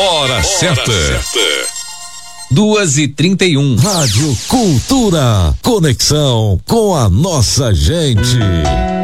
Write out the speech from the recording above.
Hora certa. 2h31. Rádio Cultura. Conexão com a nossa gente.